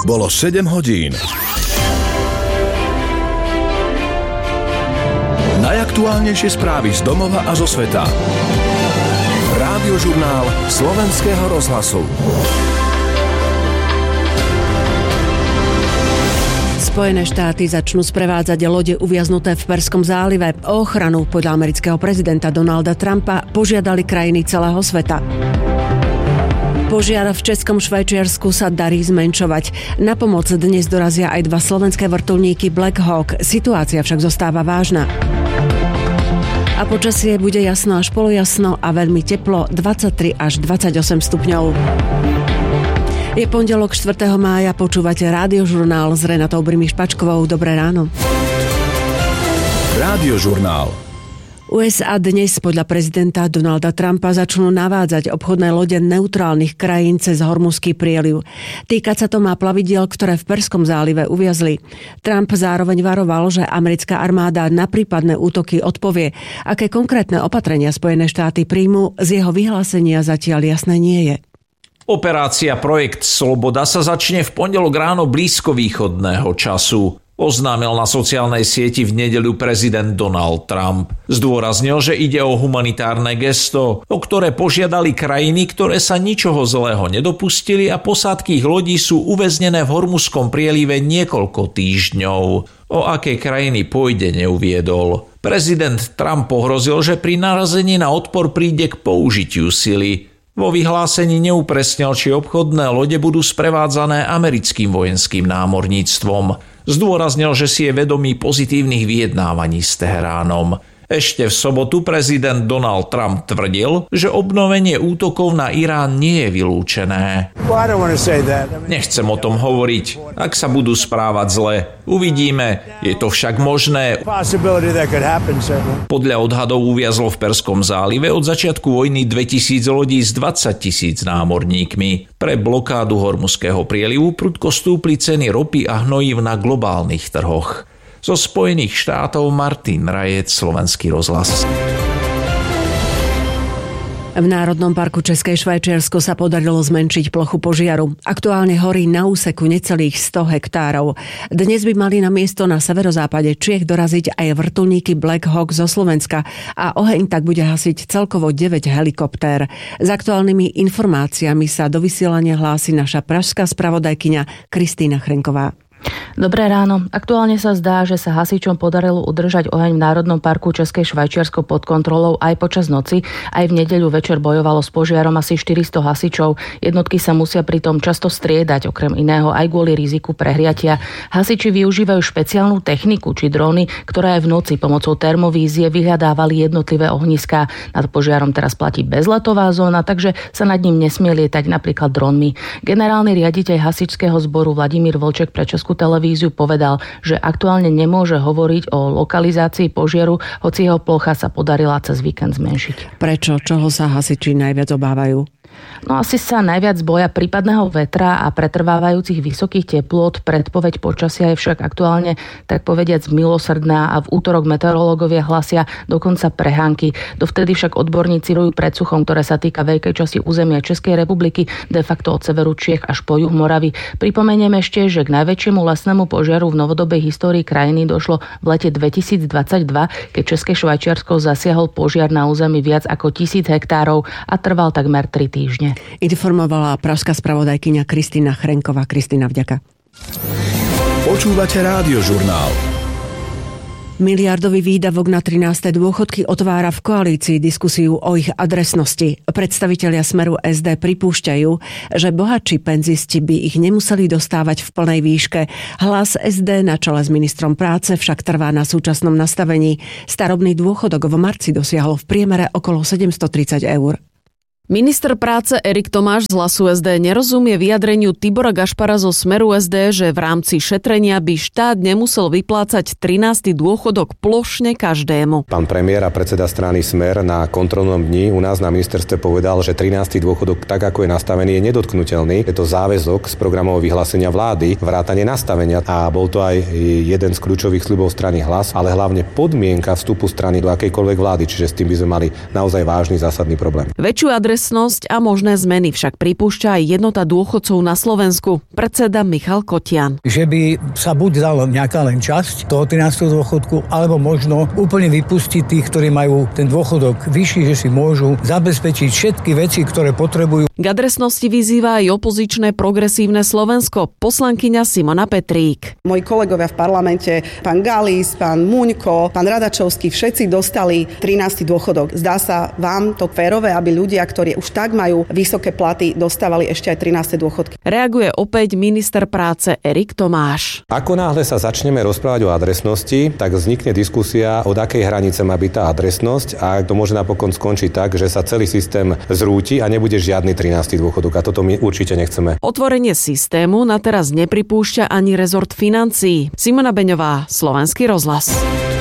Bolo 7 hodín. Najaktuálnejšie správy z domova a zo sveta. Rádiožurnál Slovenského rozhlasu. Spojené štáty začnú sprevádzať lode uviaznuté v Perskom zálive. O ochranu podľa amerického prezidenta Donalda Trumpa požiadali krajiny celého sveta. Požiar v českom Švajčiarsku sa darí zmenšovať. Na pomoc dnes dorazia aj 2 slovenské vrtuľníky Black Hawk. Situácia však zostáva vážna. A počasie bude jasno až polojasno a veľmi teplo, 23 až 28 stupňov. Je pondelok 4. mája, počúvate Rádiožurnál s Renatou Brimi-Špačkovou. Dobré ráno. Rádiožurnál. USA dnes podľa prezidenta Donalda Trumpa začnú navádzať obchodné lode neutrálnych krajín cez Hormuzský prieliv. Týkať sa to má plavidiel, ktoré v Perskom zálive uviazli. Trump zároveň varoval, že americká armáda na prípadné útoky odpovie. Aké konkrétne opatrenia Spojené štáty príjmu, z jeho vyhlásenia zatiaľ jasné nie je. Operácia Projekt Sloboda sa začne v pondelok ráno blízkovýchodného času. Oznámil na sociálnej sieti v nedeľu prezident Donald Trump. Zdôraznil, že ide o humanitárne gesto, o ktoré požiadali krajiny, ktoré sa ničoho zlého nedopustili a posádky ich lodí sú uväznené v Hormuzskom prielive niekoľko týždňov. O aké krajiny pôjde, neuviedol. Prezident Trump pohrozil, že pri narazení na odpor príde k použitiu sily. Vo vyhlásení neupresnil, či obchodné lode budú sprevádzané americkým vojenským námorníctvom. Zdôraznil, že si je vedomý pozitívnych vyjednávaní s Teheránom. Ešte v sobotu prezident Donald Trump tvrdil, že obnovenie útokov na Irán nie je vylúčené. Nechcem o tom hovoriť. Ak sa budú správať zle, uvidíme. Je to však možné. Podľa odhadov uviazlo v Perskom zálive od začiatku vojny 2000 lodí s 20 000 námorníkmi. Pre blokádu Hormuzského prielivu prudko stúpli ceny ropy a hnojív na globálnych trhoch. Zo Spojených štátov Martin Rajec, Slovenský rozhlas. V Národnom parku České Švajčiarsko sa podarilo zmenšiť plochu požiaru. Aktuálne horí na úseku necelých 100 hektárov. Dnes by mali na miesto na severozápade Čiech doraziť aj vrtuľníky Black Hawk zo Slovenska a oheň tak bude hasiť celkovo 9 helikoptér. S aktuálnymi informáciami sa do vysielania hlási naša pražská spravodajkyňa Kristýna Chrenková. Dobré ráno. Aktuálne sa zdá, že sa hasičom podarilo udržať oheň v Národnom parku České Švajčiarsko pod kontrolou aj počas noci. Aj v nedeľu večer bojovalo s požiarom asi 400 hasičov. Jednotky sa musia pritom často striedať, okrem iného aj kvôli riziku prehriatia. Hasiči využívajú špeciálnu techniku či dróny, ktoré aj v noci pomocou termovízie vyhľadávali jednotlivé ohniská. Nad požiarom teraz platí bezletová zóna, takže sa nad ním nesmie lietať napríklad dronmi. Generálny riaditeľ hasičského zboru Vladimír Volček pre Českú televíziu povedal, že aktuálne nemôže hovoriť o lokalizácii požiaru, hoci jeho plocha sa podarila cez víkend zmenšiť. Prečo? Čoho sa hasiči najviac obávajú? No asi sa najviac boja prípadného vetra a pretrvávajúcich vysokých teplôt. Predpoveď počasia je však aktuálne, tak povediac, milosrdná a v útorok meteorológovia hlasia dokonca prehánky. Dovtedy však odborníci varujú pred suchom, ktoré sa týka veľkej časti územia Českej republiky, de facto od severu Čiech až po juh Moravy. Pripomeniem ešte, že k najväčšiemu lesnému požiaru v novodobej histórii krajiny došlo v lete 2022, keď České Švajčiarsko zasiahol požiar na území viac ako 1000 hektárov a trval takmer 3 týždne. Informovala pražská spravodajkyňa Kristýna Chrenková. Kristýna, vďaka. Počúvate Rádiožurnál. Miliardový výdavok na 13. dôchodky otvára v koalícii diskusiu o ich adresnosti. Predstavitelia Smeru SD pripúšťajú, že bohatší penzisti by ich nemuseli dostávať v plnej výške. Hlas SD na čele s ministrom práce však trvá na súčasnom nastavení. Starobný dôchodok v marci dosiahol v priemere okolo 730 eur. Minister práce Erik Tomáš z Hlasu SD nerozumie vyjadreniu Tibora Gašpara zo Smeru SD, že v rámci šetrenia by štát nemusel vyplácať 13. dôchodok plošne každému. Pán premiér a predseda strany Smer na kontrolnom dni u nás na ministerstve povedal, že 13. dôchodok tak ako je nastavený je nedotknuteľný. Je to záväzok z programového vyhlásenia vlády, vrátane nastavenia a bol to aj jeden z kľúčových sľubov strany Hlas, ale hlavne podmienka vstupu strany do akejkoľvek vlády, čiže s tým by sme mali naozaj vážny zásadný problém. Väčšiu adresnosť a možné zmeny však pripúšťa aj jednota dôchodcov na Slovensku. Predseda Michal Kotian. Že by sa buď dala nejaká len časť toho 13. dôchodku, alebo možno úplne vypustiť tých, ktorí majú ten dôchodok vyšší, že si môžu zabezpečiť všetky veci, ktoré potrebujú. K adresnosti vyzýva aj opozičné Progresívne Slovensko, poslankyňa Simona Petrík. Moji kolegovia v parlamente, pán Galis, pán Muňko, pán Radačovský, všetci dostali 13. dôchodok. Zdá sa vám to férové, aby ľudia, ktorí už tak majú vysoké platy, dostávali ešte aj 13. dôchodky? Reaguje opäť minister práce Erik Tomáš. Ako náhle sa začneme rozprávať o adresnosti, tak vznikne diskusia, od akej hranice má byť tá adresnosť, a to môže napokon skončiť tak, že sa celý systém zrúti a nebude žiadny 13. dôchodok, a toto my určite nechceme. Otvorenie systému na teraz nepripúšťa ani rezort financií. Simona Beňová, Slovenský rozhlas.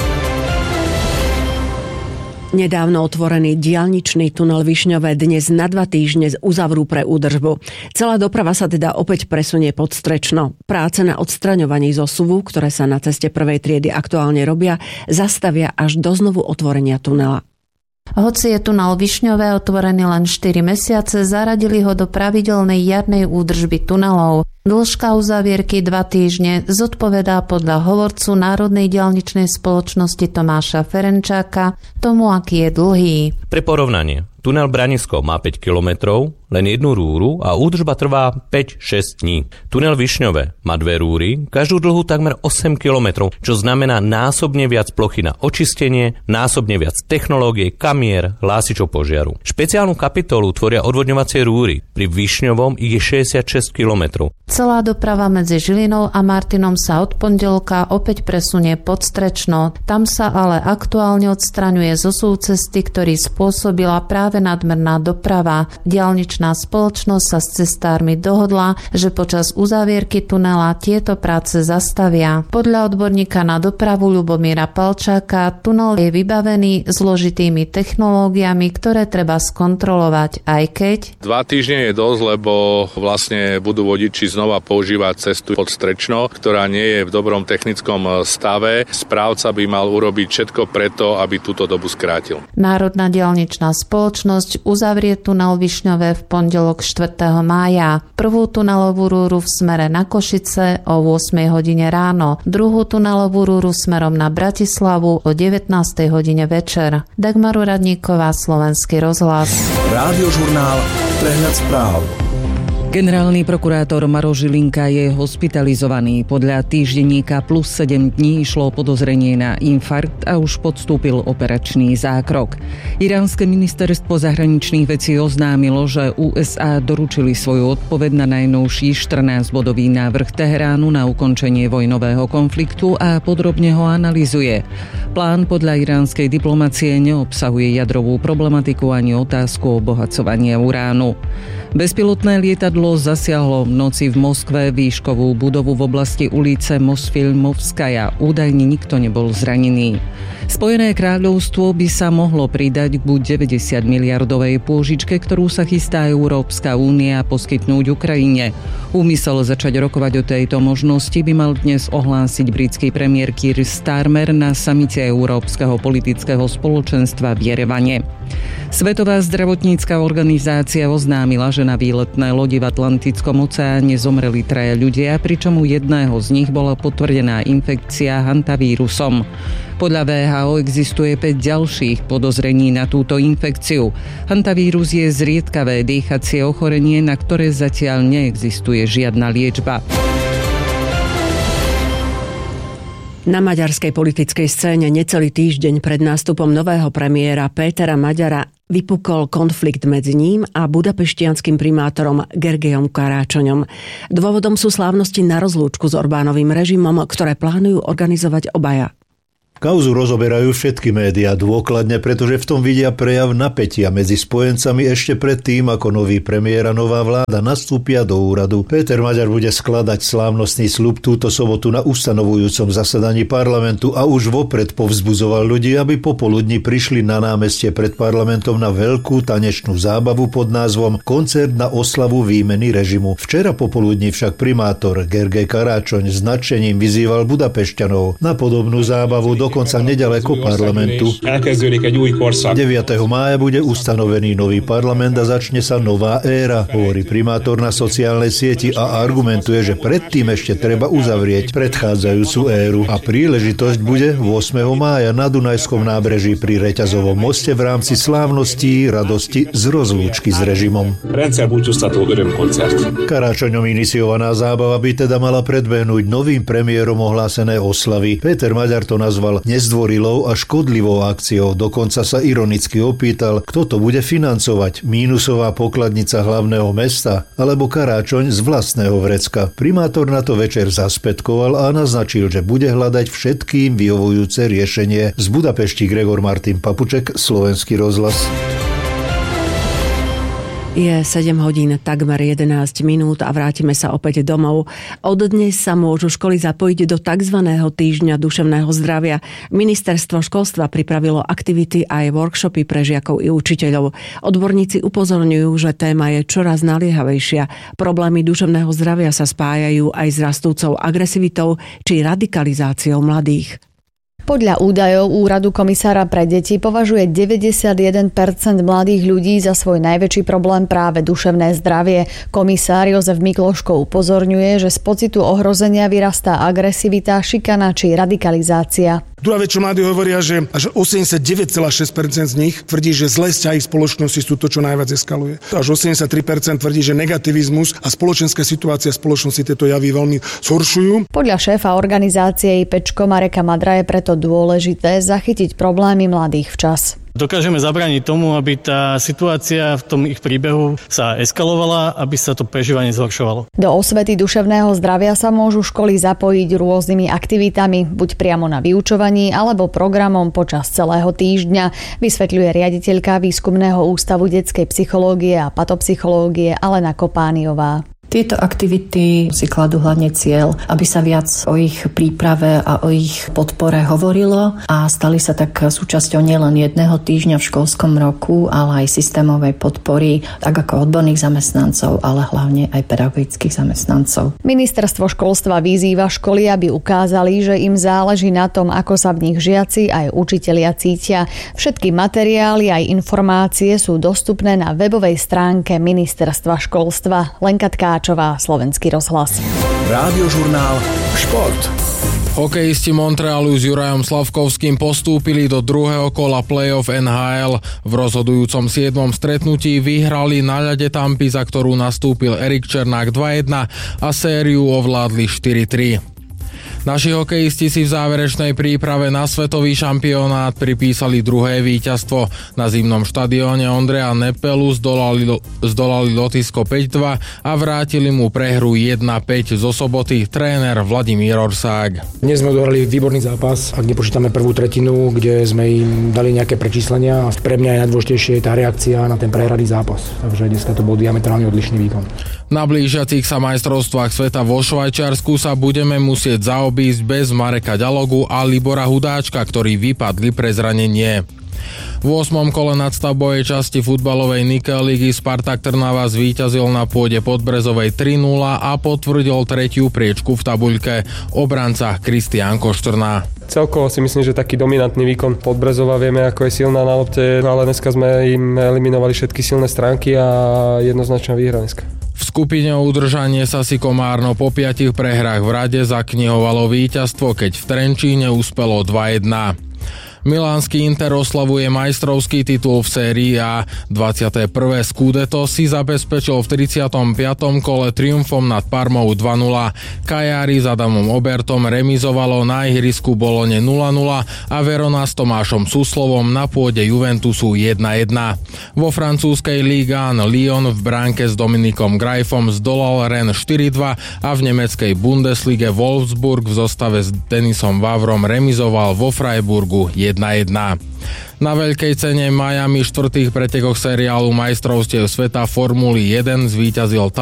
Nedávno otvorený diaľničný tunel Višňové dnes na 2 týždne uzavrú pre údržbu. Celá doprava sa teda opäť presunie pod Strečno. Práce na odstraňovaní zosuvu, ktoré sa na ceste prvej triedy aktuálne robia, zastavia až do znovu otvorenia tunela. Hoci je tunel Višňové otvorený len 4 mesiace, zaradili ho do pravidelnej jarnej údržby tunelov. Dĺžka uzavierky 2 týždne zodpovedá podľa hovorcu Národnej diaľničnej spoločnosti Tomáša Ferenčáka tomu, aký je dlhý. Pre porovnanie, tunel Branisko má 5 kilometrov, len jednu rúru a údržba trvá 5-6 dní. Tunel Višňové má 2 rúry, každú dlhú takmer 8 kilometrov, čo znamená násobne viac plochy na očistenie, násobne viac technológie, kamier, hlásičov požiaru. Špeciálnu kapitolu tvoria odvodňovacie rúry. Pri Višňovom ich je 66 kilometrov. Celá doprava medzi Žilinou a Martinom sa od pondelka opäť presunie pod Strečno. Tam sa ale aktuálne odstraňuje zosúv cesty, ktorý spôsobila práve nadmerná doprava. Diaľničná spoločnosť sa s cestármi dohodla, že počas uzavierky tunela tieto práce zastavia. Podľa odborníka na dopravu Ľubomíra Palčáka tunel je vybavený zložitými technológiami, ktoré treba skontrolovať, aj keď 2 týždne je dosť, lebo vlastne budú vodiči znova používať cestu pod Strečno, ktorá nie je v dobrom technickom stave. Správca by mal urobiť všetko preto, aby túto dobu skrátil. Národná diaľničná spoločnosť uzavrie tunel Višňové v pondelok 4. mája. Prvú tunelovú rúru v smere na Košice o 8 hodine ráno, druhú tunelovú rúru smerom na Bratislavu o 19 hodine večer. Dagmar Radníková, Slovenský rozhlas. Rádiožurnál Prehľad správ. Generálny prokurátor Maroš Žilinka je hospitalizovaný. Podľa týždenníka Plus 7 dní išlo podozrenie na infarkt a už podstúpil operačný zákrok. Iránske ministerstvo zahraničných vecí oznámilo, že USA doručili svoju odpoveď na najnovší 14-bodový návrh Teheránu na ukončenie vojnového konfliktu a podrobne ho analyzuje. Plán podľa iránskej diplomacie neobsahuje jadrovú problematiku ani otázku obohacovania uránu. Bezpilotné lietadlo zasiahlo v noci v Moskve výškovú budovu v oblasti ulice Mosfilmovskaja. Údajne nikto nebol zranený. Spojené kráľovstvo by sa mohlo pridať k buď 90 miliardovej pôžičke, ktorú sa chystá Európska únia poskytnúť Ukrajine. Úmysel začať rokovať o tejto možnosti by mal dnes ohlásiť britský premiér Keir Starmer na samite Európskeho politického spoločenstva v Jerevane. Svetová zdravotnícka organizácia oznámila, že na výletné lodi v Atlantickom oceáne zomreli 3 ľudia, pričom u jedného z nich bola potvrdená infekcia hantavírusom. Podľa WHO existuje 5 ďalších podozrení na túto infekciu. Hantavírus je zriedkavé dýchacie ochorenie, na ktoré zatiaľ neexistuje žiadna liečba. Na maďarskej politickej scéne necelý týždeň pred nástupom nového premiéra Pétera Magyara vypukol konflikt medzi ním a budapeštianskym primátorom Gergejom Karáčoňom. Dôvodom sú slávnosti na rozlúčku s Orbánovým režimom, ktoré plánujú organizovať obaja. Kauzu rozoberajú všetky médiá dôkladne, pretože v tom vidia prejav napätia medzi spojencami ešte predtým, ako nový premiér a nová vláda nastúpia do úradu. Péter Maďar bude skladať slávnostný sľub túto sobotu na ustanovujúcom zasadaní parlamentu a už vopred povzbudzoval ľudí, aby popoludní prišli na námestie pred parlamentom na veľkú tanečnú zábavu pod názvom Koncert na oslavu výmeny režimu. Včera popoludní však primátor Gergej Karáčoň s nadšením vyzýval Budapešťanov na podobnú zábavu do dokonca nedaleko parlamentu. 9. mája bude ustanovený nový parlament a začne sa nová éra, hovorí primátor na sociálnej sieti a argumentuje, že predtým ešte treba uzavrieť predchádzajúcu éru. A príležitosť bude 8. mája na Dunajskom nábreží pri Reťazovom moste v rámci slávností radosti z rozlúčky s režimom. Karáčoňom iniciovaná zábava by teda mala predbehnúť novým premiérom ohlásené oslavy. Peter Maďar to nazval nezdvorilou a škodlivou akciou. Dokonca sa ironicky opýtal, kto to bude financovať. Mínusová pokladnica hlavného mesta alebo karáčoň z vlastného vrecka. Primátor na to večer zaspätkoval a naznačil, že bude hľadať všetkým vyhovujúce riešenie. Z Budapešti Gregor Martin Papuček, Slovenský rozhlas. Je 7 hodín, takmer 11 minút a vrátime sa opäť domov. Od dnes sa môžu školy zapojiť do tzv. Týždňa duševného zdravia. Ministerstvo školstva pripravilo aktivity aj workshopy pre žiakov i učiteľov. Odborníci upozorňujú, že téma je čoraz naliehavejšia. Problémy duševného zdravia sa spájajú aj s rastúcou agresivitou či radikalizáciou mladých. Podľa údajov Úradu komisára pre deti považuje 91% mladých ľudí za svoj najväčší problém práve duševné zdravie. Komisár Jozef Mikloško upozorňuje, že z pocitu ohrozenia vyrastá agresivita, šikana či radikalizácia. Druhá vec, čo mladí hovoria, že až 89,6% z nich tvrdí, že zlé vzťahy spoločnosti sú to, čo najviac eskaluje. Až 83% tvrdí, že negativizmus a spoločenská situácia spoločnosti tieto javy veľmi zhoršujú. Podľa šéfa organizácie IPčko Mareka Madra je preto dôležité zachytiť problémy mladých včas. Dokážeme zabrániť tomu, aby tá situácia v tom ich príbehu sa eskalovala, aby sa to prežívanie zhoršovalo. Do osvety duševného zdravia sa môžu školy zapojiť rôznymi aktivitami, buď priamo na vyučovaní, alebo programom počas celého týždňa, vysvetľuje riaditeľka Výskumného ústavu detskej psychológie a patopsychológie Alena Kopániová. Tieto aktivity si kladú hlavne cieľ, aby sa viac o ich príprave a o ich podpore hovorilo a stali sa tak súčasťou nielen jedného týždňa v školskom roku, ale aj systémovej podpory, tak ako odborných zamestnancov, ale hlavne aj pedagogických zamestnancov. Ministerstvo školstva vyzýva školy, aby ukázali, že im záleží na tom, ako sa v nich žiaci aj učitelia cítia. Všetky materiály aj informácie sú dostupné na webovej stránke Ministerstva školstva. Lenka Tkáčová, Slovenský rozhlas. Rádiožurnál Šport. Hokejisti Montrealu s Jurajom Slavkovským postúpili do druhého kola play-off NHL. V rozhodujúcom 7. stretnutí vyhrali na ľade Tampy, za ktorú nastúpil Erik Černák 2-1 a sériu ovládli 4-3. Naši hokejisti si v záverečnej príprave na svetový šampionát pripísali druhé víťazstvo. Na zimnom štadióne Ondreja Nepelu zdolali Lotyšsko 5-2 a vrátili mu prehru 1-5 zo soboty tréner Vladimír Orsák. Dnes sme odohrali výborný zápas, ak nepočítame prvú tretinu, kde sme im dali nejaké prečíslenia. Pre mňa je najdôležitejšie tá reakcia na ten prehraný zápas. Takže dneska to bol diametrálne odlišný výkon. Na blížiacich sa majstrovstvách sveta vo Švajčiarsku sa budeme musieť zaobísť bez Mareka Ďalogu a Libora Hudáčka, ktorí vypadli pre zranenie. V 8. kole nadstavbovej časti futbalovej Nickel ligy Spartak Trnava zvíťazil na pôde Podbrezovej 3-0 a potvrdil tretiu priečku v tabuľke. Obranca Kristián Koštrná. Celkovo si myslím, že taký dominantný výkon Podbrezova, vieme, ako je silná na lopte, ale dneska sme im eliminovali všetky silné stránky a jednoznačná výhra dneska. V skupine o udržanie sa si Komárno po 5 prehrách v rade zaknihovalo víťazstvo, keď v Trenčíne uspelo 2-1. Milánsky Inter oslavuje majstrovský titul v sérii A. 21. Scudetto si zabezpečil v 35. kole triumfom nad Parmou 2-0. Cagliari s Adamom Obertom remizovalo na ihrisku Bolone 0-0 a Verona s Tomášom Suslovom na pôde Juventusu 1-1. Vo francúzskej Ligue 1 Lyon v bránke s Dominikom Greifom zdolal Rennes 4-2 a v nemeckej Bundeslige Wolfsburg v zostave s Denisom Vavrom remizoval vo Freiburgu 1-1. Na veľkej cene Miami 4. pretekoch seriálu majstrovstiev sveta Formuly 1 zvíťazil